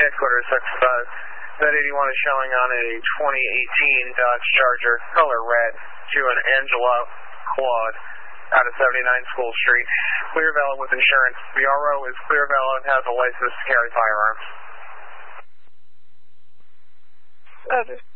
Headquarters 65. That 81 is showing on a 2018 Dodge Charger, color red, to an Angelo Claude out of 79 School Street. Clear valid with insurance. The RO is clear valid and has a license to carry firearms. Over.